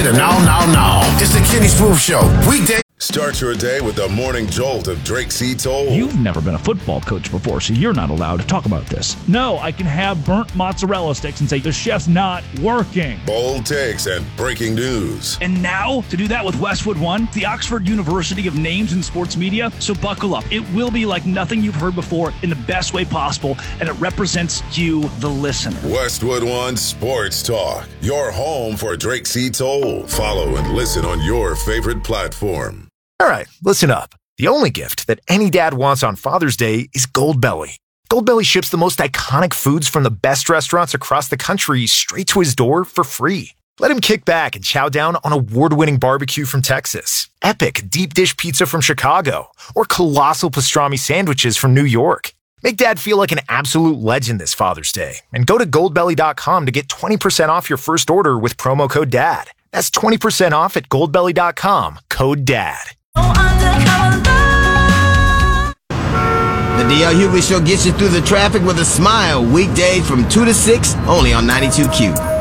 to now. It's the Kenny Smooth Show. Weekday. Start your day with the morning jolt of Drake C. Toll. You've never been a football coach before, so you're not allowed to talk about this. No, I can have burnt mozzarella sticks and say the chef's not working. Bold takes and breaking news. And now, to do that with Westwood One, the Oxford University of names in sports media, so buckle up. It will be like nothing you've heard before in the best way possible, and it represents you, the listener. Westwood One Sports Talk, your home for Drake C. Toll. Follow and listen on your favorite platform. All right, listen up. The only gift that any dad wants on Father's Day is Goldbelly. Goldbelly ships the most iconic foods from the best restaurants across the country straight to his door for free. Let him kick back and chow down on award-winning barbecue from Texas, epic deep dish pizza from Chicago, or colossal pastrami sandwiches from New York. Make Dad feel like an absolute legend this Father's Day and go to goldbelly.com to get 20% off your first order with promo code DAD. That's 20% off at goldbelly.com, code DAD. The DL Hughley Show gets you through the traffic with a smile. Weekdays from 2 to 6, only on 92Q.